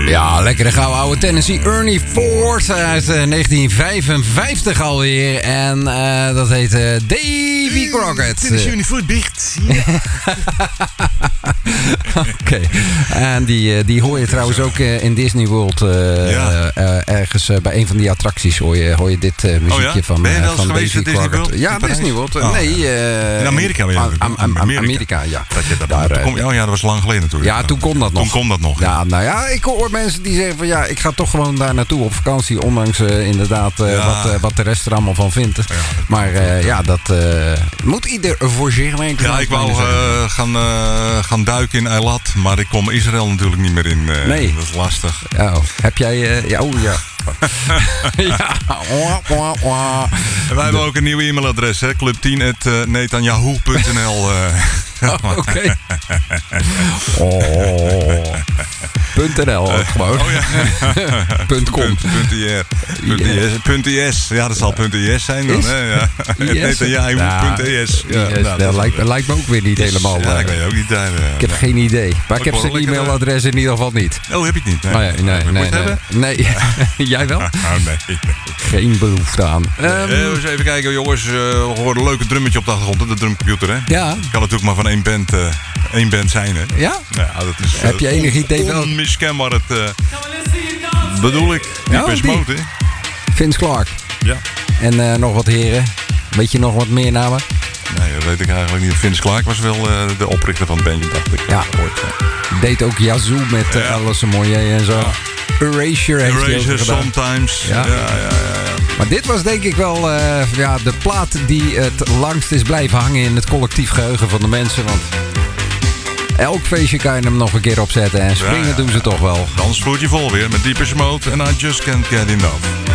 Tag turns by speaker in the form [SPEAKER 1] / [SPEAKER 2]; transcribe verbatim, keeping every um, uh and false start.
[SPEAKER 1] Ja, lekkere gouden oude Tennessee Ernie Ford uit uh, negentien vijfenvijftig alweer. En uh, dat heet uh, Davy Crockett.
[SPEAKER 2] Tennessee Ernie Ford dicht.
[SPEAKER 1] Oké. Okay. En die, die hoor je trouwens ook uh, in Disney World. Uh, ja. uh, ergens uh, bij een van die attracties hoor je, hoor je dit uh, muziekje oh ja? van,
[SPEAKER 2] ben je
[SPEAKER 1] uh,
[SPEAKER 2] van
[SPEAKER 1] Davy
[SPEAKER 2] Disney
[SPEAKER 1] Crockett.
[SPEAKER 2] World?
[SPEAKER 1] Ja, Disney World.
[SPEAKER 2] Oh.
[SPEAKER 1] Nee. Uh,
[SPEAKER 2] in Amerika ben je
[SPEAKER 1] am, am, am, Amerika, ja.
[SPEAKER 2] Dat je dat
[SPEAKER 1] Daar, uh,
[SPEAKER 2] kom, oh ja, dat was lang geleden natuurlijk.
[SPEAKER 1] Ja, toen kon dat nog.
[SPEAKER 2] Toen kon dat nog.
[SPEAKER 1] Ja, nou ja, ik hoor mensen die zeggen van ja, ik ga toch gewoon daar naartoe op vakantie. Ondanks uh, inderdaad uh, ja. wat, uh, wat de rest er allemaal van vindt. Ja, maar uh, ja, dat uh, moet ieder voor zich weten.
[SPEAKER 2] Ja, ik wou uh, gaan, uh, gaan duiken in Eilat, maar ik kom Israël natuurlijk niet meer in. Uh,
[SPEAKER 1] nee.
[SPEAKER 2] Dat is lastig.
[SPEAKER 1] Oh, heb jij... Uh, ja, oh ja. ja.
[SPEAKER 2] En wij hebben ook een nieuw e-mailadres, hè? club tien at netanyahu punt n l.
[SPEAKER 1] Oh, oké. Okay. Oh. Punt .nl ook gewoon.
[SPEAKER 2] Oh ja.
[SPEAKER 1] Punt .com.
[SPEAKER 2] Punt .ir. Punt .is. Ja, dat zal punt .is zijn dan. Hè? Ja. Netanyahu punt .is.
[SPEAKER 1] Ja, nou, dat lijkt, lijkt me ook weer niet helemaal.
[SPEAKER 2] Ja, ik weet ook niet. Daar, uh,
[SPEAKER 1] ik heb
[SPEAKER 2] ja.
[SPEAKER 1] geen idee. Maar ik heb zijn e-mailadres in ieder geval niet.
[SPEAKER 2] Oh, heb je het niet? Nee,
[SPEAKER 1] oh, ja, nee, nee, nee, nee. nee. Jij wel?
[SPEAKER 2] Oh, nee, nee.
[SPEAKER 1] Geen behoefte aan.
[SPEAKER 2] Nee, um, uh, eens even kijken, jongens. Uh, we horen een leuke drummetje op de achtergrond. De drumcomputer, hè?
[SPEAKER 1] Ja.
[SPEAKER 2] Kan natuurlijk maar van één band, uh, één band zijn, hè?
[SPEAKER 1] Ja?
[SPEAKER 2] Ja, dat is, uh,
[SPEAKER 1] heb je enig idee wel?
[SPEAKER 2] Onmiskenbaar het... Uh, bedoel ik. Depeche Mode, hè?
[SPEAKER 1] Vince Clarke.
[SPEAKER 2] Ja.
[SPEAKER 1] En uh, nog wat heren. Weet je nog wat meer namen?
[SPEAKER 2] Nee, dat weet ik eigenlijk niet. Vince Clarke was wel uh, de oprichter van het bandje, dacht ik.
[SPEAKER 1] Ja.
[SPEAKER 2] Ooit, ja.
[SPEAKER 1] Deed ook Yazoo met uh, ja. Alice Moyer en zo. Ja. Erasure heeft hij ook gedaan.
[SPEAKER 2] Sometimes. Ja. Ja, ja, ja, ja.
[SPEAKER 1] Maar dit was denk ik wel uh, ja, de plaat die het langst is blijven hangen in het collectief geheugen van de mensen. Want elk feestje kan je hem nog een keer opzetten en springen ja, ja. doen ze toch wel.
[SPEAKER 2] Dan spoelt je vol weer met Depeche Mode en I Just Can't Get Enough.